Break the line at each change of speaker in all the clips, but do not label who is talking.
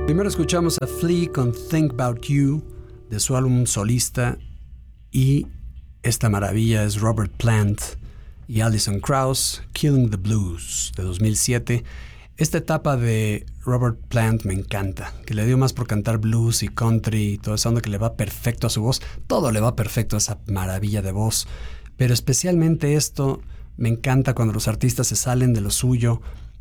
Primero escuchamos a Flea con Think About You de su álbum solista, y esta maravilla es Robert Plant y Alison Krauss, Killing the Blues de 2007. Esta etapa de Robert Plant me encanta, que le dio más por cantar blues y country y toda esa onda que le va perfecto a su voz. Todo le va perfecto a esa maravilla de voz, pero especialmente esto me encanta cuando los artistas se salen de lo suyo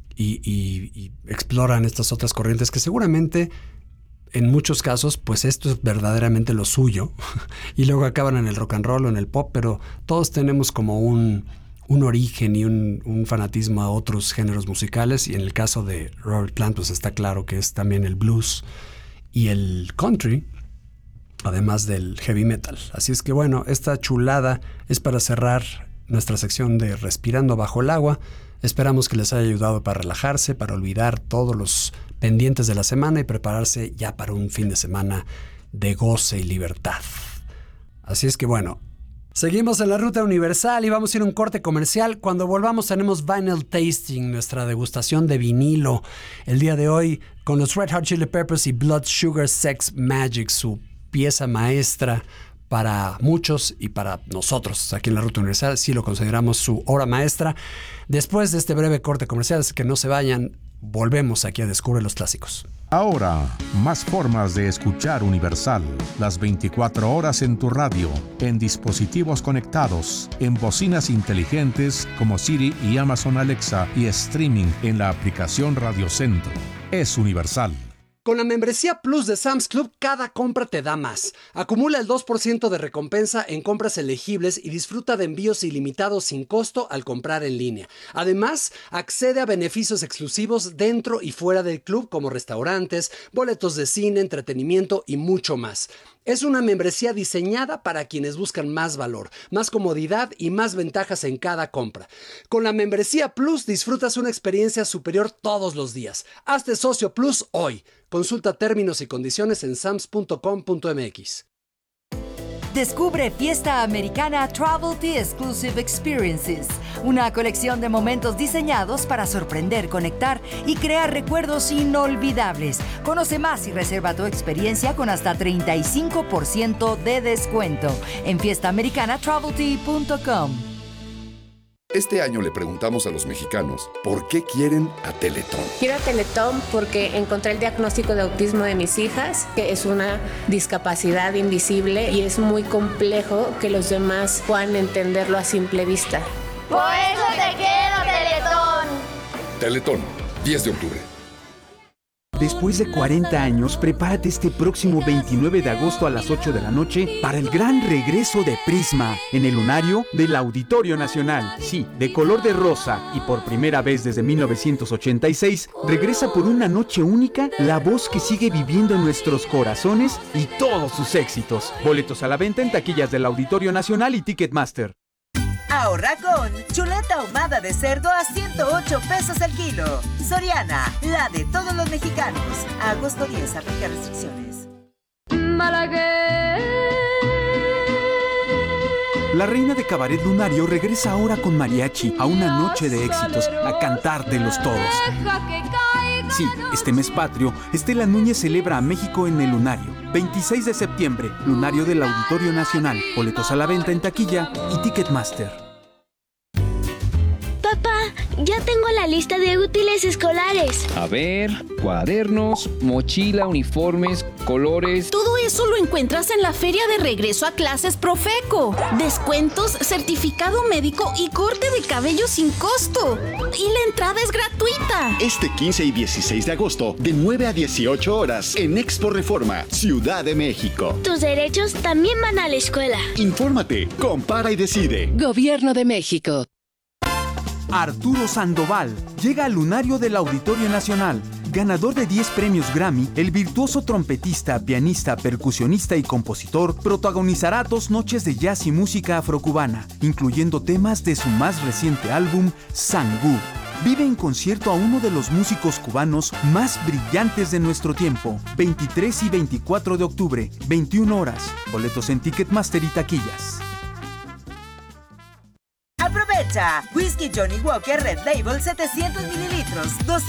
y exploran estas otras corrientes que seguramente en muchos casos pues esto es verdaderamente lo suyo y luego acaban en el rock and roll o en el pop, pero todos tenemos como un origen y un fanatismo a otros géneros musicales, y en el caso de Robert Plant pues está claro que es también el blues y el country, además del heavy metal. Así es que bueno, esta chulada es para cerrar nuestra sección de Respirando Bajo el Agua. Esperamos que les haya ayudado para relajarse, para olvidar todos los pendientes de la semana y prepararse ya para un fin de semana de goce y libertad. Así es que bueno, seguimos en la ruta universal y vamos a ir a un corte comercial. Cuando volvamos tenemos Vinyl Tasting, nuestra degustación de vinilo. El día de hoy con los Red Hot Chili Peppers y Blood Sugar Sex Magik, su pieza maestra para muchos y para nosotros aquí en la Ruta Universal, sí lo consideramos su obra maestra. Después de este breve corte comercial, es que no se vayan, volvemos aquí a Descubre los Clásicos.
Ahora, más formas de escuchar Universal, las 24 horas en tu radio, en dispositivos conectados, en bocinas inteligentes como Siri y Amazon Alexa, y streaming en la aplicación Radio Centro. Es Universal.
Con la membresía Plus de Sam's Club, cada compra te da más. Acumula el 2% de recompensa en compras elegibles y disfruta de envíos ilimitados sin costo al comprar en línea. Además, accede a beneficios exclusivos dentro y fuera del club, como restaurantes, boletos de cine, entretenimiento y mucho más. Es una membresía diseñada para quienes buscan más valor, más comodidad y más ventajas en cada compra. Con la membresía Plus disfrutas una experiencia superior todos los días. Hazte socio Plus hoy. Consulta términos y condiciones en sams.com.mx.
Descubre Fiesta Americana Travel Tea Exclusive Experiences, una colección de momentos diseñados para sorprender, conectar y crear recuerdos inolvidables. Conoce más y reserva tu experiencia con hasta 35% de descuento en fiestaamericanatraveltea.com.
Este año le preguntamos a los mexicanos por qué quieren a Teletón.
Quiero a Teletón porque encontré el diagnóstico de autismo de mis hijas, que es una discapacidad invisible y es muy complejo que los demás puedan entenderlo a simple vista.
¡Por eso te quiero, Teletón!
Teletón, 10 de octubre.
Después de 40 años, prepárate este próximo 29 de agosto a las 8 de la noche para el gran regreso de Prisma en el lunario del Auditorio Nacional. Sí, de color de rosa, y por primera vez desde 1986, regresa por una noche única la voz que sigue viviendo en nuestros corazones y todos sus éxitos. Boletos a la venta en taquillas del Auditorio Nacional y Ticketmaster.
Ahorra con chuleta ahumada de cerdo a 108 pesos el kilo. Soriana, la de todos los mexicanos. A agosto 10, aplica restricciones.
La reina de cabaret lunario regresa ahora con mariachi a una noche de éxitos, a cantártelos todos. Sí, este mes patrio, Estela Núñez celebra a México en el lunario. 26 de septiembre, lunario del Auditorio Nacional. Boletos a la venta en taquilla y Ticketmaster.
Papá, ya tengo la lista de útiles escolares.
A ver, cuadernos, mochila, uniformes, colores.
Todo eso lo encuentras en la feria de regreso a clases Profeco. Descuentos, certificado médico y corte de cabello sin costo. Y la entrada es gratuita.
Este 15 y 16 de agosto, de 9 a 18 horas, en Expo Reforma, Ciudad de México.
Tus derechos también van a la escuela.
Infórmate, compara y decide.
Gobierno de México.
Arturo Sandoval llega al lunario del Auditorio Nacional. Ganador de 10 premios Grammy, el virtuoso trompetista, pianista, percusionista y compositor protagonizará 2 noches de jazz y música afrocubana, incluyendo temas de su más reciente álbum, Sangú. Vive en concierto a uno de los músicos cubanos más brillantes de nuestro tiempo. 23 y 24 de octubre, 21 horas. Boletos en Ticketmaster y taquillas.
aprovecha. Whisky Johnny Walker Red Label 700 mililitros,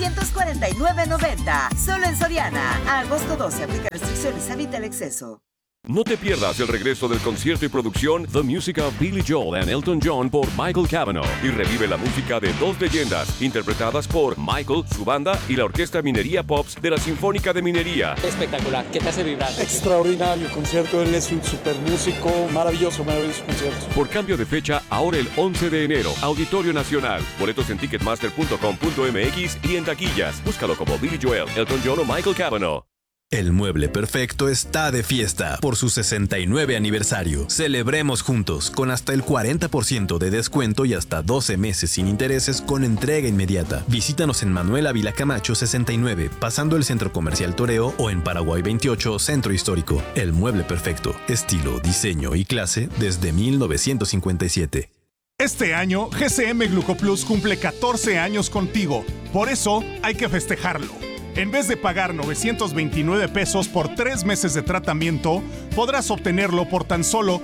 249.90. Solo en Soriana. A agosto 12, aplica restricciones, evita el exceso.
No te pierdas el regreso del concierto y producción The Music of Billy Joel and Elton John por Michael Cavanaugh y revive la música de dos leyendas interpretadas por Michael, su banda y la Orquesta Minería Pops de la Sinfónica de Minería.
Espectacular, ¿qué te hace vibrar?
Extraordinario concierto, él es un super músico, maravilloso concierto.
Por cambio de fecha, ahora el 11 de enero, Auditorio Nacional. Boletos en ticketmaster.com.mx y en taquillas. Búscalo como Billy Joel, Elton John o Michael Cavanaugh.
El Mueble Perfecto está de fiesta por su 69 aniversario. Celebremos juntos con hasta el 40% de descuento y hasta 12 meses sin intereses con entrega inmediata. Visítanos en Manuel Ávila Camacho 69, pasando el Centro Comercial Toreo, o en Paraguay 28, Centro Histórico. El Mueble Perfecto, estilo, diseño y clase desde 1957.
Este año, GCM Glucoplus cumple 14 años contigo. Por eso, hay que festejarlo. En vez de pagar 929 pesos por 3 meses de tratamiento, podrás obtenerlo por tan solo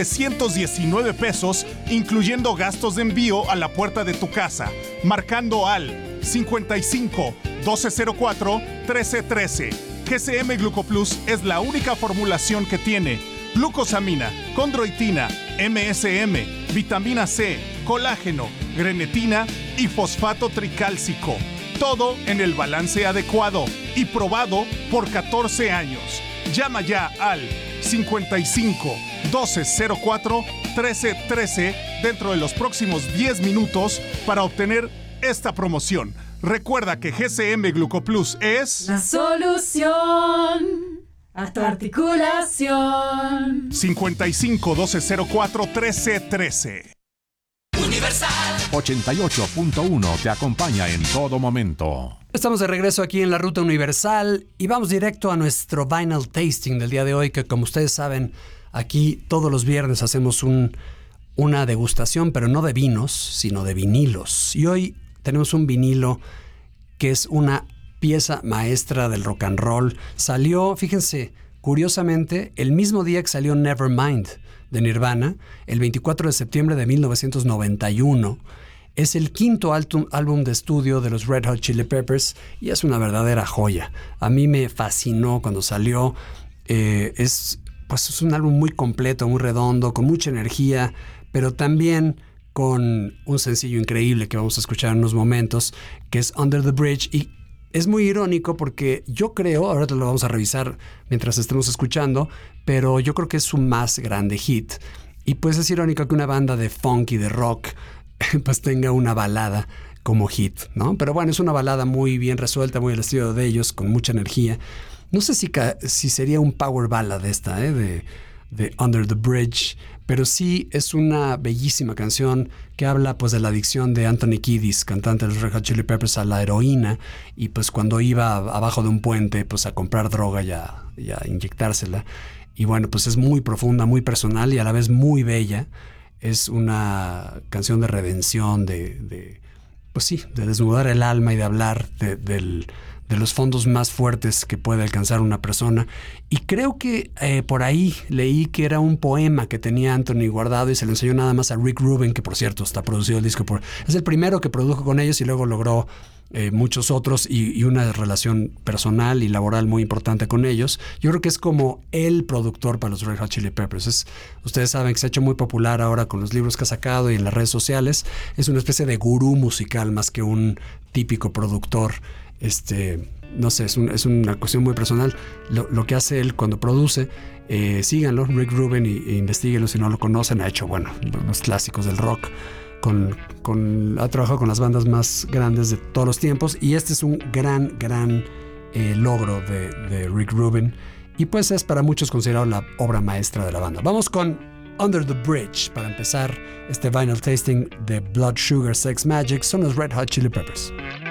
719 pesos, incluyendo gastos de envío a la puerta de tu casa, marcando al 55 1204 1313. GCM Glucoplus es la única formulación que tiene glucosamina, condroitina, MSM, vitamina C, colágeno, grenetina y fosfato tricálcico. Todo en el balance adecuado y probado por 14 años. Llama ya al 55 1204 1313 dentro de los próximos 10 minutos para obtener esta promoción. Recuerda que GCM Glucoplus es
la solución a tu articulación.
55 1204 1313.
Universal 88.1 te acompaña en todo momento.
Estamos de regreso aquí en la Ruta Universal y vamos directo a nuestro Vinyl Tasting del día de hoy, que como ustedes saben, aquí todos los viernes hacemos una degustación, pero no de vinos, sino de vinilos. Y hoy tenemos un vinilo que es una pieza maestra del rock and roll. Salió, fíjense, curiosamente, el mismo día que salió Nevermind de Nirvana, el 24 de septiembre de 1991. Es el quinto álbum de estudio de los Red Hot Chili Peppers y es una verdadera joya. A mí me fascinó cuando salió. Es un álbum muy completo, muy redondo, con mucha energía, pero también con un sencillo increíble que vamos a escuchar en unos momentos, que es Under the Bridge. Y es muy irónico porque yo creo, ahora lo vamos a revisar mientras estemos escuchando, pero yo creo que es su más grande hit. Y pues es irónico que una banda de funk y de rock pues tenga una balada como hit, ¿no? Pero bueno, es una balada muy bien resuelta, muy al estilo de ellos, con mucha energía. No sé si sería un power ballad esta, de Under the Bridge, pero sí es una bellísima canción que habla pues de la adicción de Anthony Kiedis, cantante de los Red Hot Chili Peppers, a la heroína, y pues cuando iba abajo de un puente pues a comprar droga y a inyectársela. Y bueno, pues es muy profunda, muy personal y a la vez muy bella. Es una canción de redención, de desnudar el alma y de hablar de los fondos más fuertes que puede alcanzar una persona. Y creo que por ahí leí que era un poema que tenía Anthony guardado y se lo enseñó nada más a Rick Rubin, que por cierto está producido el disco es el primero que produjo con ellos y luego logró muchos otros y una relación personal y laboral muy importante con ellos. Yo creo que es como el productor para los Red Hot Chili Peppers. Ustedes saben que se ha hecho muy popular ahora con los libros que ha sacado y en las redes sociales. Es una especie de gurú musical más que un típico productor. No sé, es una cuestión muy personal lo que hace él cuando produce. Síganlo, Rick Rubin, e investíguenlo si no lo conocen. Ha hecho, los clásicos del rock. Ha trabajado con las bandas más grandes de todos los tiempos y este es un gran logro de Rick Rubin y pues es para muchos considerado la obra maestra de la banda. Vamos con Under the Bridge para empezar este vinyl tasting de Blood Sugar Sex Magik. Son los Red Hot Chili Peppers.